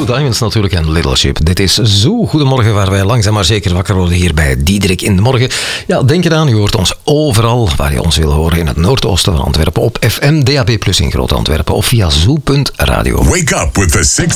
Blue Diamonds natuurlijk en Little Ship. Dit is zo goedemorgen waar wij langzaam maar zeker wakker worden hier bij Diederik in de morgen. Ja, denk eraan, je hoort ons overal waar je ons wil horen in het noordoosten van Antwerpen op FM, DAB+ in Groot Antwerpen of via zoo.radio. Wake up with the 6